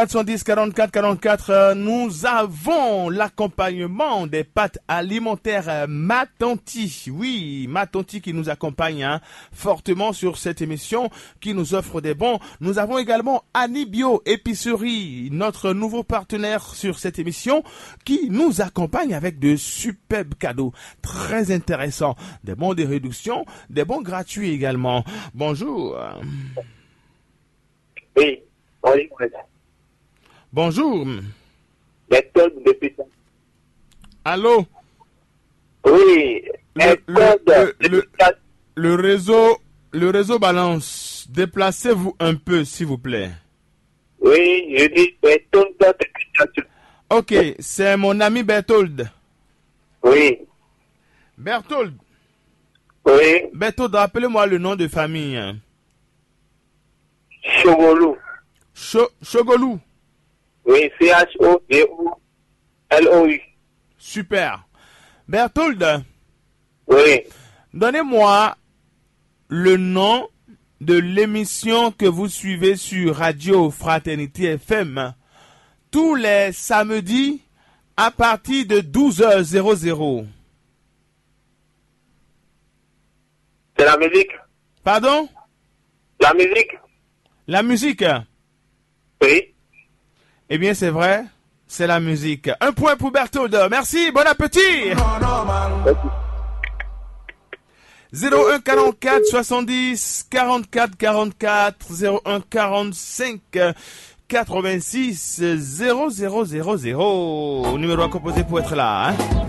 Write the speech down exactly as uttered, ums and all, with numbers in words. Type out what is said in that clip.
quatre cent dix, quarante-quatre, quarante-quatre, nous avons l'accompagnement des pâtes alimentaires Matanti. Oui, Matanti qui nous accompagne hein, fortement sur cette émission, qui nous offre des bons. Nous avons également Anibio Épicerie, notre nouveau partenaire sur cette émission, qui nous accompagne avec de superbes cadeaux très intéressants. Des bons de réduction, des bons gratuits également. Bonjour. Oui, oui, oui. Bonjour. Méthode depuis. Allô? Oui. Le, le, le, le, le réseau, le réseau balance. Déplacez-vous un peu, s'il vous plaît. Oui, je dis méthode depuis. Ok, c'est mon ami Berthold. Oui. Berthold. Oui. Berthold, rappelez-moi le nom de famille. Chogolou. Cho, Chogolou. Oui, C H O G O L O U. Super. Berthold. Oui. Donnez-moi le nom de l'émission que vous suivez sur Radio Fraternité F M tous les samedis à partir de douze heures. C'est la musique. Pardon? La musique. La musique? Oui. Eh bien, c'est vrai, c'est la musique. Un point pour Berthold. Merci, bon appétit. zéro un quarante-quatre soixante-dix quarante-quatre quarante-quatre zéro un quarante-cinq quatre-vingt-six zéro zéro zéro zéro. Numéro à composer pour être là. Hein?